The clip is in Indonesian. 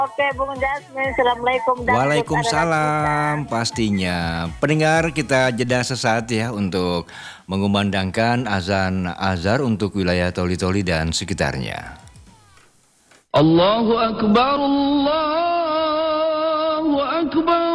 Oke, Bung Jasmine. Assalamualaikum. Waalaikumsalam pastinya. Pendengar, kita jeda sesaat ya untuk mengumandangkan azan azhar untuk wilayah Toli-Toli dan sekitarnya. Allahu Akbar, Allahu Akbar.